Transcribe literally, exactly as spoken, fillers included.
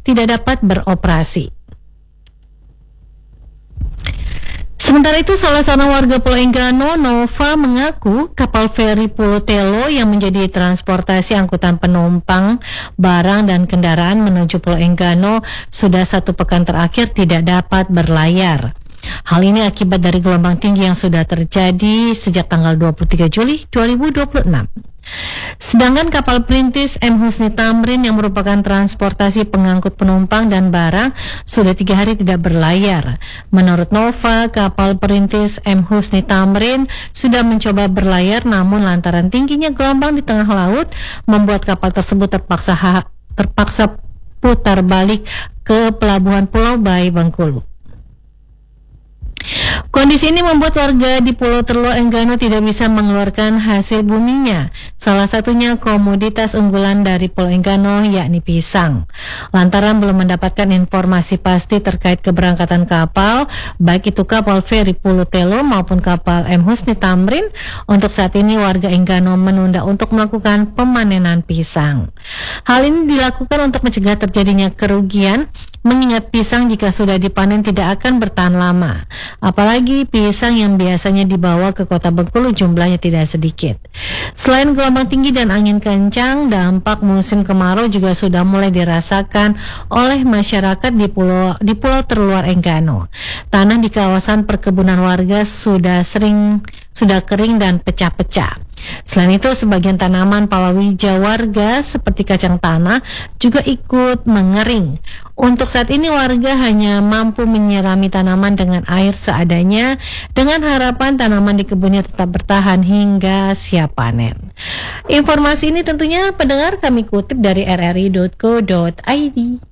tidak dapat beroperasi. Sementara itu, salah seorang warga Pulau Enggano, Nova, mengaku kapal feri Pulau Telo yang menjadi transportasi angkutan penumpang, barang dan kendaraan menuju Pulau Enggano sudah satu pekan terakhir tidak dapat berlayar. Hal ini akibat dari gelombang tinggi yang sudah terjadi sejak tanggal dua puluh tiga Juli dua ribu dua puluh enam. Sedangkan kapal perintis M. Husni Tamrin yang merupakan transportasi pengangkut penumpang dan barang sudah tiga hari tidak berlayar. Menurut Nova, kapal perintis M. Husni Tamrin sudah mencoba berlayar, namun lantaran tingginya gelombang di tengah laut membuat kapal tersebut terpaksa ha- terpaksa putar balik ke pelabuhan Pulau Bayi, Bengkulu. Kondisi ini membuat warga di Pulau Terluar Enggano tidak bisa mengeluarkan hasil buminya. Salah satunya komoditas unggulan dari Pulau Enggano, yakni pisang. Lantaran belum mendapatkan informasi pasti terkait keberangkatan kapal, baik itu kapal feri Pulau Telo maupun kapal M. Husni Tamrin, untuk saat ini warga Enggano menunda untuk melakukan pemanenan pisang. Hal ini dilakukan untuk mencegah terjadinya kerugian, mengingat pisang jika sudah dipanen tidak akan bertahan lama. Apalagi pisang yang biasanya dibawa ke kota Bengkulu jumlahnya tidak sedikit. Selain gelombang tinggi dan angin kencang, dampak musim kemarau juga sudah mulai dirasakan oleh masyarakat di pulau di Pulau Terluar Enggano. Tanah di kawasan perkebunan warga sudah sering sudah kering dan pecah-pecah. Selain itu, sebagian tanaman palawija warga seperti kacang tanah juga ikut mengering. Untuk saat ini warga hanya mampu menyirami tanaman dengan air seadanya dengan harapan tanaman di kebunnya tetap bertahan hingga siap panen. Informasi ini tentunya pendengar kami kutip dari r r i dot co dot i d.